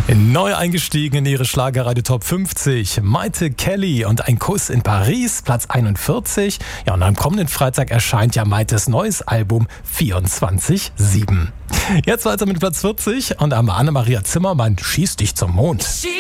Neu eingestiegen in ihre Schlagerreihe Top 50. Maite Kelly und ein Kuss in Paris, Platz 41. Ja, und am kommenden Freitag erscheint ja Maites neues Album 24/7. Jetzt weiter mit Platz 40 und Annemaria Zimmermann schießt dich zum Mond.